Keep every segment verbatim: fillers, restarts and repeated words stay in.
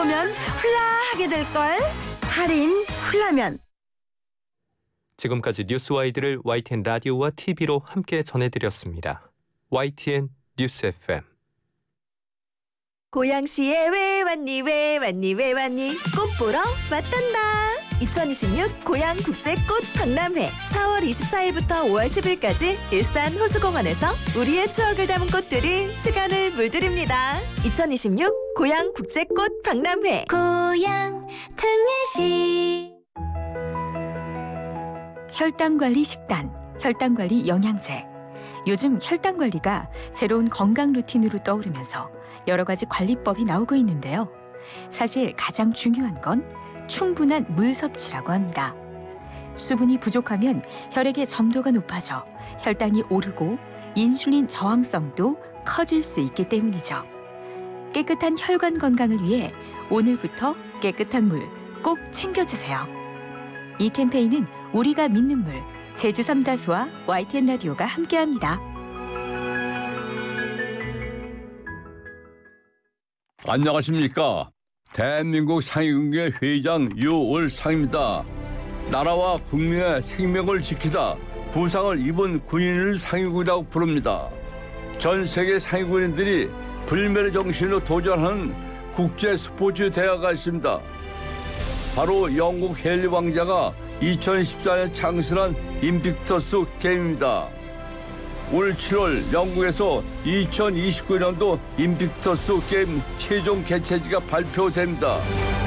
오면 훌라하게 될걸. 할인 훌라면. 지금까지 뉴스와이드를 와이티엔 라디오와 티비로 함께 전해드렸습니다. 와이티엔 뉴스 에프엠. 고양시에 왜 왔니 왜 왔니 왜 왔니 꽃 보러 왔단다. 이천이십육 고양국제꽃 박람회 사월 이십사일부터 오월 십일까지 일산 호수공원에서 우리의 추억을 담은 꽃들이 시간을 물들입니다. 이천이십육 고양국제꽃 박람회. 고양 특례시. 혈당관리 식단, 혈당관리 영양제. 요즘 혈당관리가 새로운 건강 루틴으로 떠오르면서 여러 가지 관리법이 나오고 있는데요. 사실 가장 중요한 건 충분한 물 섭취라고 합니다. 수분이 부족하면 혈액의 점도가 높아져 혈당이 오르고 인슐린 저항성도 커질 수 있기 때문이죠. 깨끗한 혈관 건강을 위해 오늘부터 깨끗한 물 꼭 챙겨주세요. 이 캠페인은 우리가 믿는 물, 제주 삼다수와 와이티엔 라디오가 함께합니다. 안녕하십니까. 대한민국 상위군의 회장 유월상입니다. 나라와 국민의 생명을 지키다 부상을 입은 군인을 상위군이라고 부릅니다. 전 세계 상위군인들이 불멸의 정신으로 도전하는 국제 스포츠 대회가 있습니다. 바로 영국 헨리 왕자가 이천십사년 창설한 인빅터스 게임입니다. 올 칠월 영국에서 이천이십구년도 인빅터스 게임 최종 개최지가 발표됩니다.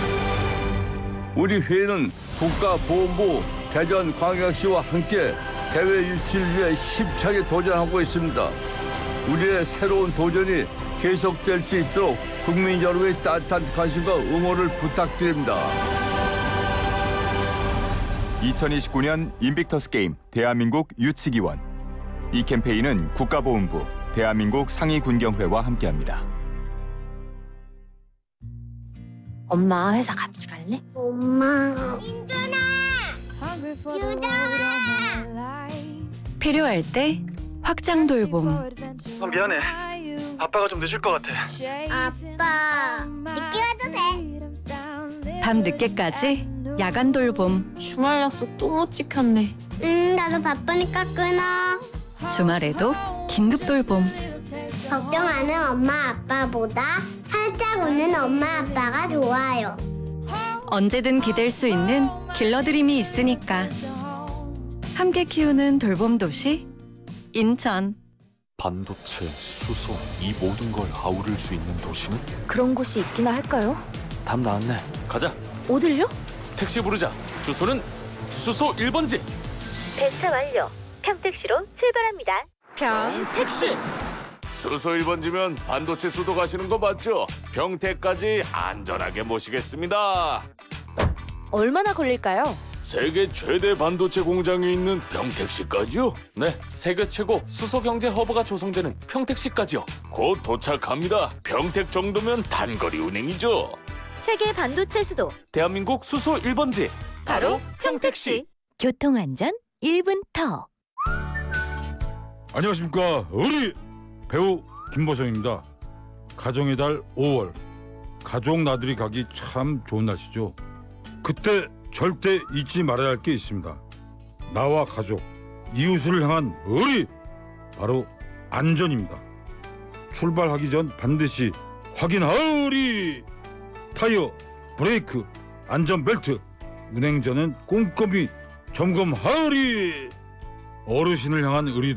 우리 회는 국가보훈부 대전광역시와 함께 대회 유치를 위해 힘차게 도전하고 있습니다. 우리의 새로운 도전이 계속될 수 있도록 국민 여러분의 따뜻한 관심과 응원을 부탁드립니다. 이천이십구년 인빅터스 게임 대한민국 유치기원. 이 캠페인은 국가보훈부, 대한민국 상위군경회와 함께합니다. 엄마 회사 같이 갈래? 엄마. 민준아! 유정아! 필요할 때 확장 돌봄. 아, 미안해. 아빠가 좀 늦을 것 같아. 아빠, 늦게 와도 돼. 밤 늦게까지 야간 돌봄. 주말 약속 또 못 지켰네. 응, 나도 바쁘니까 끊어. 주말에도 긴급 돌봄. 걱정하는 엄마 아빠보다 살짝 웃는 엄마 아빠가 좋아요. 언제든 기댈 수 있는 길러드림이 있으니까. 함께 키우는 돌봄 도시 인천. 반도체, 수소, 이 모든 걸 아우를 수 있는 도시는? 그런 곳이 있기나 할까요? 답 나왔네. 가자. 어딜요? 택시 부르자. 주소는 수소 일 번지. 배차 완료. 평택시로 출발합니다. 평택시. 수소 일 번지면 반도체 수도 가시는 거 맞죠? 평택까지 안전하게 모시겠습니다. 얼마나 걸릴까요? 세계 최대 반도체 공장이 있는 평택시까지요? 네, 세계 최고 수소 경제 허브가 조성되는 평택시까지요. 곧 도착합니다. 평택 정도면 단거리 운행이죠. 세계 반도체 수도 대한민국 수소 일 번지 바로 평택시. 교통안전 일 분 더. 안녕하십니까. 우리 배우 김보성입니다. 가정의 달 오월. 가족 나들이 가기 참 좋은 날씨죠. 그때 절대 잊지 말아야 할 게 있습니다. 나와 가족, 이웃을 향한 의리, 바로 안전입니다. 출발하기 전 반드시 확인하으리. 타이어, 브레이크, 안전벨트, 운행 전엔 꼼꼼히 점검하으리. 어르신을 향한 의리도